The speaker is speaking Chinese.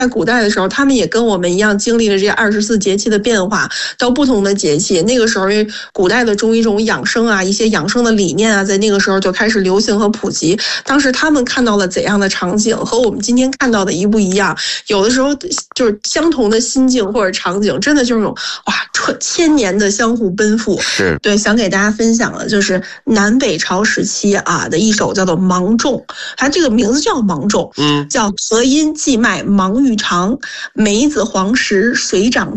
古代的时候，他们也跟我们一样经历了这24节气的变化，到不同的节气。那个时候，古代的中医这种养生啊，一些养生的理念啊，在那个时候就开始流行和普及。当时他们看到了怎样的场景，和我们今天看到的一不一样？有的时候就是相同的心境或者场景，真的就是哇，千年的相互奔赴。 是， 对，想给大家分享的就是南北朝时期啊的一首叫做《芒种》，它这个名字叫芒种，叫河阴荠麦芒愈长，梅子黄时水长